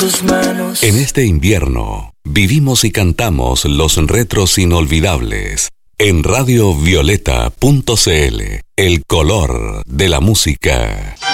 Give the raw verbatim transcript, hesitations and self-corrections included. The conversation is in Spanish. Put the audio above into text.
tus manos. En este invierno, vivimos y cantamos los retros inolvidables. En radio violeta punto c l, el color de la música.